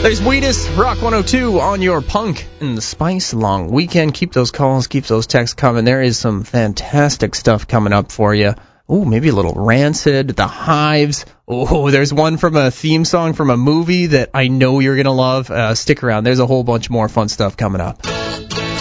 There's Wheatus, Rock 102 on your Punk and the Spice long weekend. Keep those calls, keep those texts coming. There is some fantastic stuff coming up for you. Oh, maybe a little Rancid, The Hives. Oh, there's one from a theme song from a movie that I know you're going to love. Stick around. There's a whole bunch more fun stuff coming up.